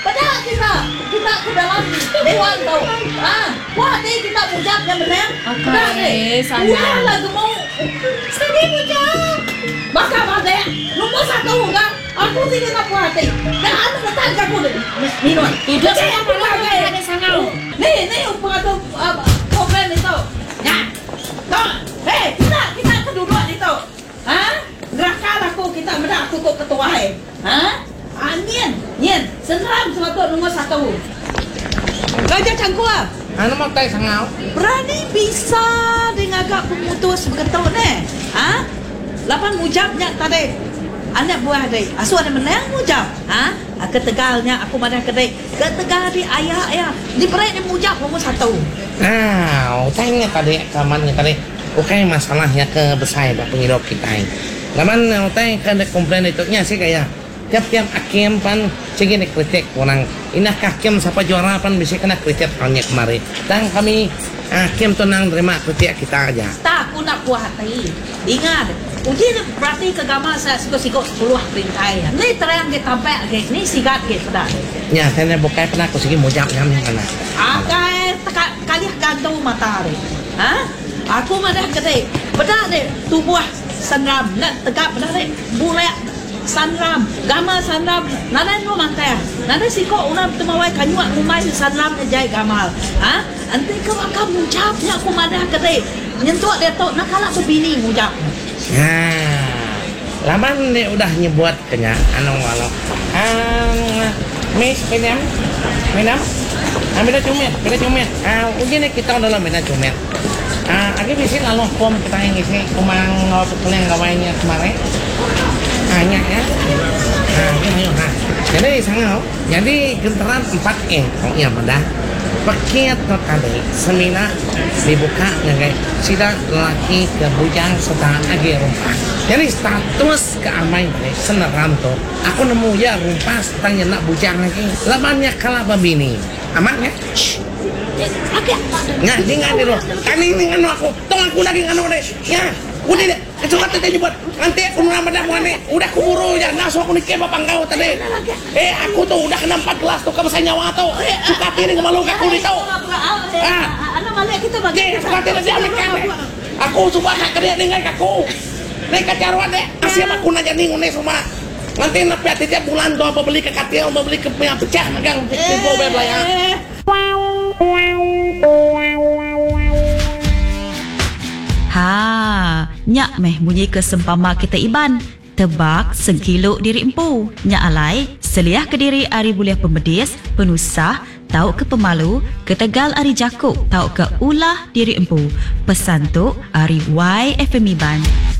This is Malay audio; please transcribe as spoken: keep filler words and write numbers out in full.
Padahal kita kita ke dalam dewan tau. Ah, wah ni kita mujab yang benar. Akak eh, sana. Wah lah gemuk. Sedih mujab. Maka pada nombor satu kan. Aku tidak nak puas hati. Dan anda datang aku ni. Minum. Itu saya malah ada sangau. Ni ni upah tu program ni tau. Ya. Tau. Hei, kita kita kedua ni tau. Ha? Gerakan aku kita mendak aku kok ketua hai. Ha? Ah, Nien, Nien, senam sebab nombor satu. Raja Cangkua. Ano mau tay sangau? Berani bisa dengan agak pemutus begitu ni. Ha? Lapan mujabnya tadi. Anak buah dek. Asu ada menang mujab. Ha? Ketegalnya aku mana kedai. Ketegal di ayah ayah. Di perai di mujab nombor satu. Ah, tanya tadi kamannya tadi. Oke masalahnya ke besar dah penghidup kita. Laman tay kan komplain itu nya sih kayak tiap-tiap hakim pan cegin kritik orang. Inah hakim siapa juara pan bisa kena kritik hanya kemarin. Dan kami hakim tenang terima kritik kita aja. Tak aku nak puas hati. Ingat. Uji ni berarti kegama saya sikok-sikok sepuluh perintah ya. Ni terang ke tampak ke ni sigat ke pada. Ya, saya bukai pernah aku segi mujab yang mana. Akai tak kali gantung mata ni. Ha? Aku mana kedai. Benar ni tubuh sanram nak tegak benar ni. Bulak sanram, gama sanram. Nana no mantai. Nana sikok una temawai kanyuak rumai sanram ni jai gamal. Ha? Nanti kau akan mujabnya aku mana kedai. Nyentuh dia tu nak kalah berbini mujab. Nah, laman dia udah nyebut kenya anu walau. Ah, Miss Pinam, Pinam, ambil cumit, ambil cumit. Ah, uji ni kita udah ambil cumit. Ah, lagi bisa lalu pom kita yang isi kumang ngau peleng gawainya kemarin. Hanya ya. Ah, ini ha. Jadi sangau. Jadi gentaran empat e, oh iya pada. Paket tadi semina dibuka dengan sida laki ke bujang serta agi rumpah. Jadi status keamanan seneram tu. Aku nemu ya rumpah tanya nak bujang lagi. Lamannya kalah babini. Aman ya? Agak. Nggak, dia nggak dulu. Kami ini nganu aku. Tong aku lagi nganu deh. Ya, udah deh. Itu kata dia buat. Nanti aku nama dah mana? Udah kuburu ya. Nasu aku nikah bapak kau tadi. Eh, aku tuh udah kena empat belas tuh kebesan nyawa tuh. Suka tiri ngemalu aku di tahu. Ah, anak balik kita bagi. Suka tiri dia ambil. Aku suka nak kerja dengan aku. Mereka caruan deh. Asyik aku nanya nih ngune semua. Nanti napi hati tiap bulan tuh apa beli ke katil, apa beli ke punya pecah magang. Tipu bebel ya. Ha, nyak meh bunyi kesempama kita iban. Tebak sengkilo diri empu. Nyak alai, seliah ke diri ari buliah pembedis, penusah, tau ke pemalu, ketegal ari jakuk, tau ke ulah diri empu. Pesan tu ari Y F M Iban.